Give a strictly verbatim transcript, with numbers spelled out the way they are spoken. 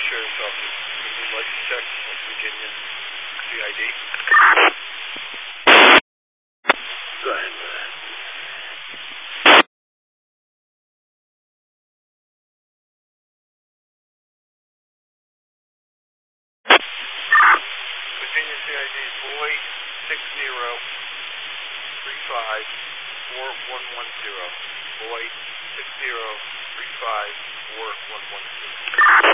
Sheriff's Office. Indian license check, West Virginia, C I D. Go ahead with that. Virginia C I D, boy six zero three five four one one zero. Boy six zero three five four one one zero.